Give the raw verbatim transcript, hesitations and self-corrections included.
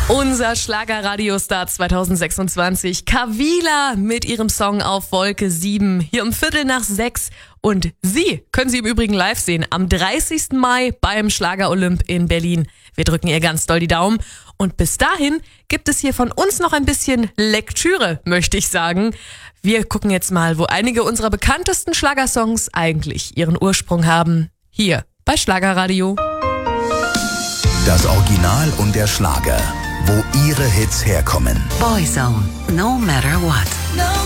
Unser Schlager-Radiostar zwanzig sechsundzwanzig, Kavila mit ihrem Song auf Wolke sieben, hier um Viertel nach sechs. Und Sie können sie im Übrigen live sehen am dreißigsten Mai beim Schlager-Olymp in Berlin. Wir drücken ihr ganz doll die Daumen. Und bis dahin gibt es hier von uns noch ein bisschen Lektüre, möchte ich sagen. Wir gucken jetzt mal, wo einige unserer bekanntesten Schlagersongs eigentlich ihren Ursprung haben. Hier bei Schlagerradio. Das Original und der Schlager, wo Ihre Hits herkommen. Boyzone, no matter what. No